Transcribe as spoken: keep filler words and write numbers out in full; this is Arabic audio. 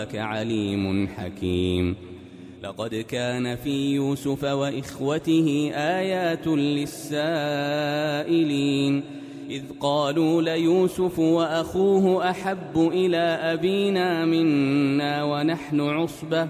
عليم حكيم. لقد كان في يوسف وإخوته آيات للسائلين إذ قالوا ليوسف وأخوه أحب إلى أبينا منا ونحن عصبة